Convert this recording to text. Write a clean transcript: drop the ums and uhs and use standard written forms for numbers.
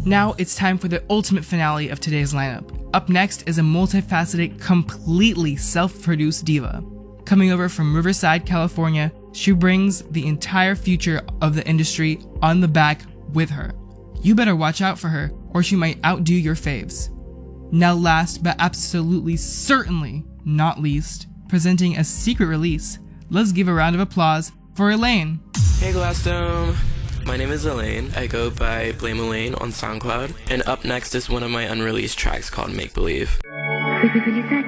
Now it's time for the ultimate finale of today's lineup. Up next is a multifaceted, completely self-produced diva. Coming over from Riverside, California, she brings the entire future of the industry on the back with her. You better watch out for her, or she might outdo your faves. Now last but absolutely certainly not least, presenting a secret release, let's give a round of applause for Elaine. Hey Glassdome! My name is Elaine. I go by Blame Elaine on SoundCloud. And up next is one of my unreleased tracks called Make Believe.